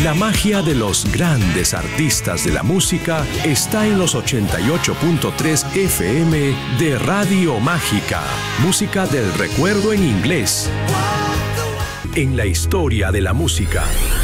La magia de los grandes artistas de la música está en los 88.3 FM de Radio Mágica. Música del recuerdo en inglés. En la historia de la música,